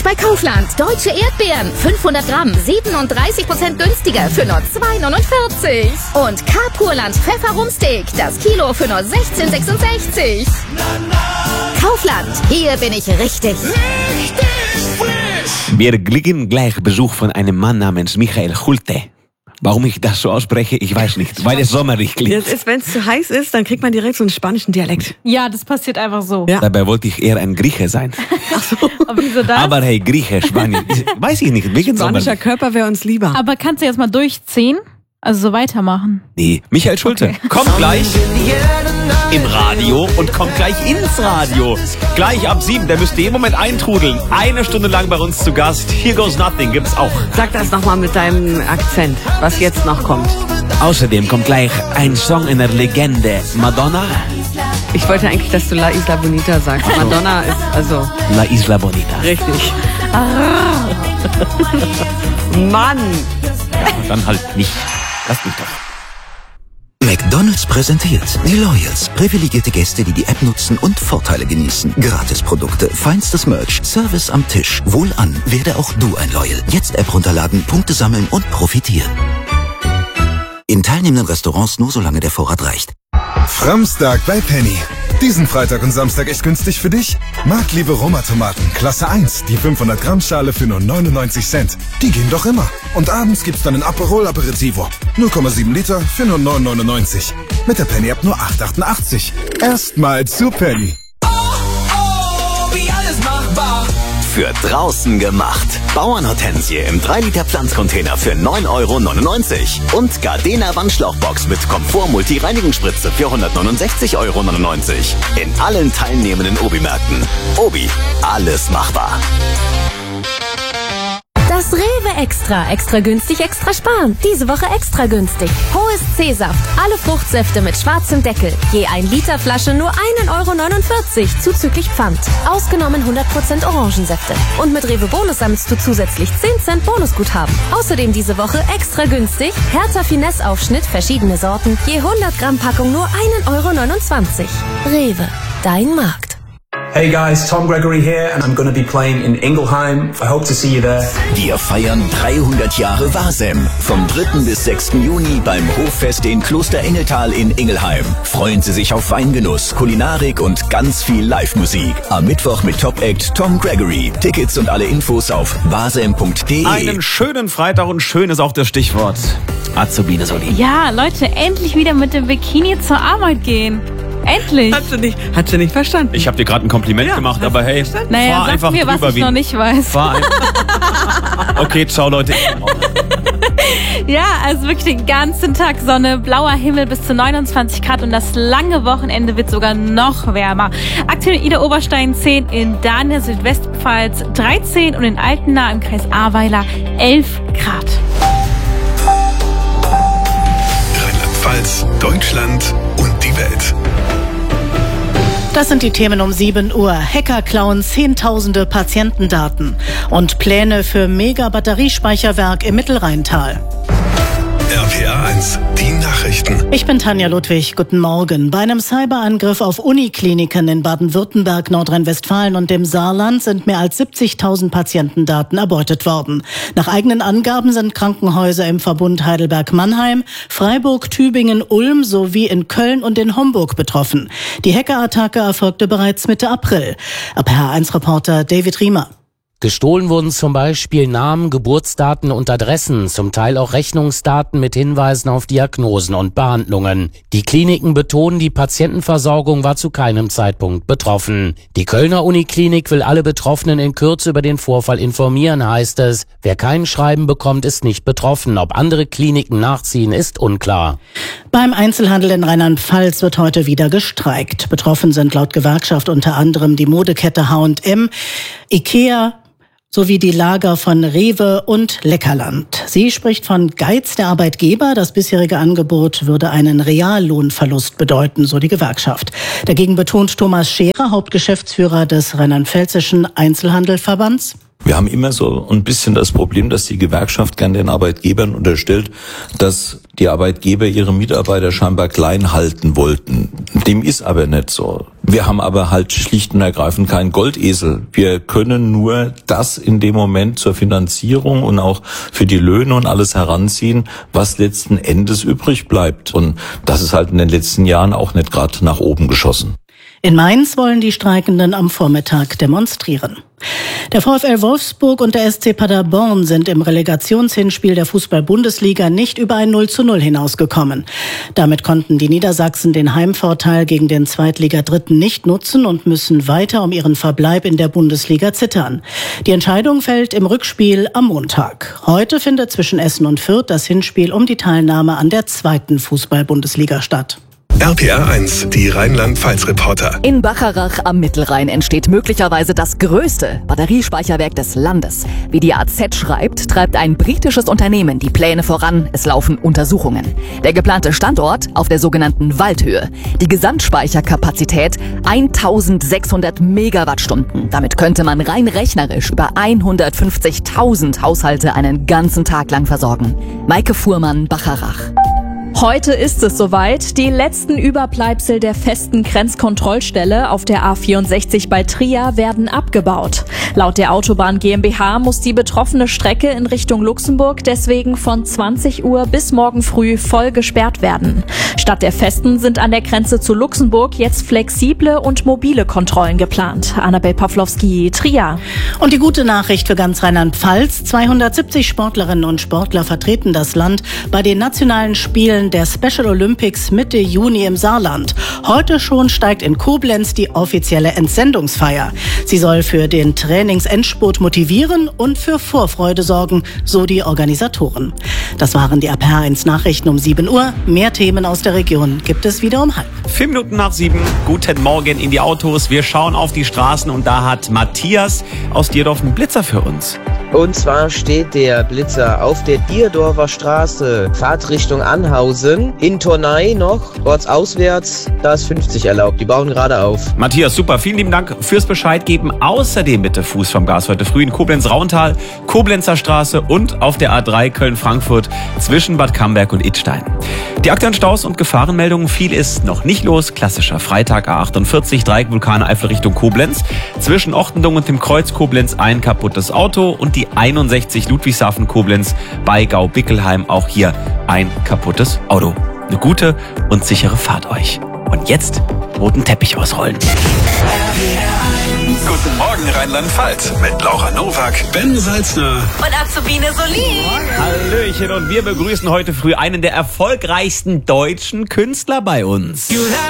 bei Kaufland. Deutsche Erdbeeren, 500 Gramm, 37% günstiger für nur 2,49. Und Carpurland Pfefferumsteak, das Kilo für nur 16,66. Kaufland, hier bin ich richtig. Wir kriegen gleich Besuch von einem Mann namens Michael Schulte. Warum ich das so ausspreche, ich weiß nicht, weil es sommerlich klingt. Wenn es zu heiß ist, dann kriegt man direkt so einen spanischen Dialekt. Ja, das passiert einfach so. Ja. Dabei wollte ich eher ein Grieche sein. Ach so. Aber wieso das? Aber hey, Grieche, Spanien, weiß ich nicht. Spanischer Körper wäre uns lieber. Aber kannst du jetzt mal durchziehen? Also so weitermachen. Nee, Michael Schulte kommt gleich im Radio und kommt gleich ins Radio. Gleich ab 7, der müsste jeden Moment eintrudeln. 1 Stunde lang bei uns zu Gast. Here Goes Nothing gibt's auch. Sag das nochmal mit deinem Akzent, was jetzt noch kommt. Außerdem kommt gleich ein Song einer Legende, Madonna. Ich wollte eigentlich, dass du La Isla Bonita sagst. Madonna ist also... La Isla Bonita. Richtig. Mann! Ja, dann halt nicht. Lass mich doch. McDonald's präsentiert die Loyals. Privilegierte Gäste, die die App nutzen und Vorteile genießen. Gratisprodukte, feinstes Merch, Service am Tisch. Wohlan, werde auch du ein Loyal. Jetzt App runterladen, Punkte sammeln und profitieren. In teilnehmenden Restaurants nur solange der Vorrat reicht. Framstag bei Penny. Diesen Freitag und Samstag echt günstig für dich? Marktliebe Roma-Tomaten, Klasse 1, die 500 Gramm Schale für nur 99 Cent. Die gehen doch immer. Und abends gibt's dann ein Aperol Aperitivo. 0,7 Liter für nur 9,99. Mit der Penny-App nur 8,88. Erstmal zu Penny. Wie alles machbar. Für draußen gemacht. Bauernhortensie im 3-Liter Pflanzcontainer für 9,99 €. Und Gardena Wandschlauchbox mit Komfort-Multi-Reinigungsspritze für 169,99 €. In allen teilnehmenden Obi-Märkten. Obi, alles machbar. Das Rewe Extra. Extra günstig, extra sparen. Diese Woche extra günstig. Hohes C-Saft. Alle Fruchtsäfte mit schwarzem Deckel. Je 1 Liter Flasche nur 1,49 € zuzüglich Pfand. Ausgenommen 100% Orangensäfte. Und mit Rewe Bonus sammelst du zusätzlich 10 Cent Bonusguthaben. Außerdem diese Woche extra günstig. Hertha Finesse Aufschnitt, verschiedene Sorten. Je 100 Gramm Packung nur 1,29 €. Rewe. Dein Markt. Hey guys, Tom Gregory here and I'm going to be playing in Ingelheim. I hope to see you there. Wir feiern 300 Jahre Wasem. Vom 3. bis 6. Juni beim Hoffest in Kloster Engeltal in Ingelheim. Freuen Sie sich auf Weingenuss, Kulinarik und ganz viel Live-Musik. Am Mittwoch mit Top-Act Tom Gregory. Tickets und alle Infos auf wasem.de. Einen schönen Freitag und schön ist auch das Stichwort. Azubine Soli. Ja, Leute, endlich wieder mit dem Bikini zur Arbeit gehen. Endlich. Hat sie nicht verstanden. Ich habe dir gerade ein Kompliment gemacht, aber hey, Naja, fahr einfach sag mir, was drüber ich wie... noch nicht weiß. Okay, ciao Leute. Ja, also wirklich den ganzen Tag Sonne, blauer Himmel bis zu 29 Grad und das lange Wochenende wird sogar noch wärmer. Aktuell in Ida Oberstein 10, in Dahn Südwestpfalz 13 und in Altena im Kreis Ahrweiler 11 Grad. Rheinland-Pfalz, Deutschland und die Welt. Das sind die Themen um 7 Uhr. Hacker klauen Zehntausende Patientendaten und Pläne für Mega-Batteriespeicherwerk im Mittelrheintal. RPA 1, die Nachrichten. Ich bin Tanja Ludwig. Guten Morgen. Bei einem Cyberangriff auf Unikliniken in Baden-Württemberg, Nordrhein-Westfalen und dem Saarland sind mehr als 70.000 Patientendaten erbeutet worden. Nach eigenen Angaben sind Krankenhäuser im Verbund Heidelberg-Mannheim, Freiburg, Tübingen, Ulm sowie in Köln und in Homburg betroffen. Die Hackerattacke erfolgte bereits Mitte April. RPA1-Reporter David Riemer. Gestohlen wurden zum Beispiel Namen, Geburtsdaten und Adressen, zum Teil auch Rechnungsdaten mit Hinweisen auf Diagnosen und Behandlungen. Die Kliniken betonen, die Patientenversorgung war zu keinem Zeitpunkt betroffen. Die Kölner Uniklinik will alle Betroffenen in Kürze über den Vorfall informieren, heißt es. Wer kein Schreiben bekommt, ist nicht betroffen. Ob andere Kliniken nachziehen, ist unklar. Beim Einzelhandel in Rheinland-Pfalz wird heute wieder gestreikt. Betroffen sind laut Gewerkschaft unter anderem die Modekette H&M, Ikea, sowie die Lager von Rewe und Leckerland. Sie spricht von Geiz der Arbeitgeber. Das bisherige Angebot würde einen Reallohnverlust bedeuten, so die Gewerkschaft. Dagegen betont Thomas Scherer, Hauptgeschäftsführer des Rheinland-Pfälzischen Einzelhandelverbands: Wir haben immer so ein bisschen das Problem, dass die Gewerkschaft gern den Arbeitgebern unterstellt, dass die Arbeitgeber ihre Mitarbeiter scheinbar klein halten wollten. Dem ist aber nicht so. Wir haben aber halt schlicht und ergreifend keinen Goldesel. Wir können nur das in dem Moment zur Finanzierung und auch für die Löhne und alles heranziehen, was letzten Endes übrig bleibt. Und das ist halt in den letzten Jahren auch nicht gerade nach oben geschossen. In Mainz wollen die Streikenden am Vormittag demonstrieren. Der VfL Wolfsburg und der SC Paderborn sind im Relegationshinspiel der Fußball-Bundesliga nicht über ein 0:0 hinausgekommen. Damit konnten die Niedersachsen den Heimvorteil gegen den Zweitligadritten nicht nutzen und müssen weiter um ihren Verbleib in der Bundesliga zittern. Die Entscheidung fällt im Rückspiel am Montag. Heute findet zwischen Essen und Fürth das Hinspiel um die Teilnahme an der zweiten Fußball-Bundesliga statt. RPR 1, die Rheinland-Pfalz-Reporter. In Bacharach am Mittelrhein entsteht möglicherweise das größte Batteriespeicherwerk des Landes. Wie die AZ schreibt, treibt ein britisches Unternehmen die Pläne voran. Es laufen Untersuchungen. Der geplante Standort auf der sogenannten Waldhöhe. Die Gesamtspeicherkapazität 1600 Megawattstunden. Damit könnte man rein rechnerisch über 150.000 Haushalte einen ganzen Tag lang versorgen. Maike Fuhrmann, Bacharach. Heute ist es soweit. Die letzten Überbleibsel der festen Grenzkontrollstelle auf der A64 bei Trier werden abgebaut. Laut der Autobahn GmbH muss die betroffene Strecke in Richtung Luxemburg deswegen von 20 Uhr bis morgen früh voll gesperrt werden. Statt der festen sind an der Grenze zu Luxemburg jetzt flexible und mobile Kontrollen geplant. Annabel Pawlowski, Trier. Und die gute Nachricht für ganz Rheinland-Pfalz: 270 Sportlerinnen und Sportler vertreten das Land bei den nationalen Spielen der Special Olympics Mitte Juni im Saarland. Heute schon steigt in Koblenz die offizielle Entsendungsfeier. Sie soll für den Trainingsendspurt motivieren und für Vorfreude sorgen, so die Organisatoren. Das waren die RPR 1 Nachrichten um 7 Uhr. Mehr Themen aus der Region gibt es wieder um 6:30. 5 Minuten nach 7. Guten Morgen in die Autos. Wir schauen auf die Straßen und da hat Matthias aus Dierdorf einen Blitzer für uns. Und zwar steht der Blitzer auf der Dierdorfer Straße, Fahrtrichtung Anhausen, in Turnai noch, ortsauswärts, da ist 50 erlaubt, die bauen gerade auf. Matthias, super, vielen lieben Dank fürs Bescheid geben. Außerdem bitte Fuß vom Gas heute früh in Koblenz-Rauntal, Koblenzer Straße und auf der A3 Köln-Frankfurt zwischen Bad Camberg und Idstein. Die aktuellen Staus und Gefahrenmeldungen, viel ist noch nicht los. Klassischer Freitag A48, Dreieck Vulkaneifel Richtung Koblenz. Zwischen Ochtendung und dem Kreuz Koblenz ein kaputtes Auto und die 61 Ludwigshafen Koblenz bei Gau-Bickelheim, auch hier ein kaputtes Auto. Eine gute und sichere Fahrt euch. Und jetzt roten Teppich ausrollen. Guten Morgen Rheinland-Pfalz mit Laura Nowak, Ben Salzner und Azubine Solin. Hallöchen, und wir begrüßen heute früh einen der erfolgreichsten deutschen Künstler bei uns.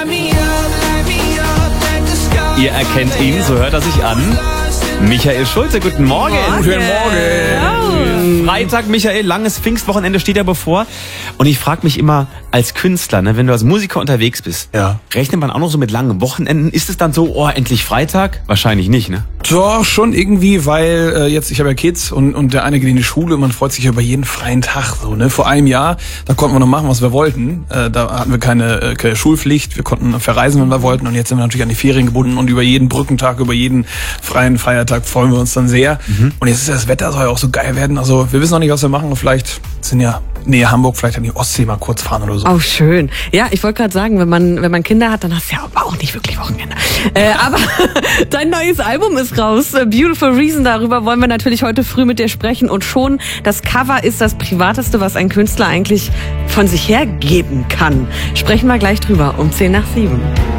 Ihr erkennt ihn, so hört er sich an. Michael Schulze, guten Morgen. Guten Morgen. Freitag, Michael, langes Pfingstwochenende steht ja bevor. Und ich frage mich immer als Künstler, ne, wenn du als Musiker unterwegs bist, rechnet man auch noch so mit langen Wochenenden? Ist es dann so, oh, endlich Freitag? Wahrscheinlich nicht, ne? Doch, schon irgendwie, weil jetzt, ich habe ja Kids und der eine geht in die Schule und man freut sich über jeden freien Tag. So, ne? Vor einem Jahr, da konnten wir noch machen, was wir wollten. Da hatten wir keine Schulpflicht, wir konnten verreisen, wenn wir wollten. Und jetzt sind wir natürlich an die Ferien gebunden und über jeden Brückentag, über jeden freien Feiertag freuen wir uns dann sehr. Und jetzt ist das Wetter, soll ja auch so geil werden. Also wir wissen noch nicht, was wir machen. Vielleicht sind ja Nähe Hamburg, vielleicht an die Ostsee mal kurz fahren oder so. Oh, schön. Ja, ich wollte gerade sagen, wenn man Kinder hat, dann hast du ja auch nicht wirklich Wochenende. Aber dein neues Album ist raus. Beautiful Reason, darüber wollen wir natürlich heute früh mit dir sprechen. Und schon, das Cover ist das Privateste, was ein Künstler eigentlich von sich hergeben kann. Sprechen wir gleich drüber um 6:50.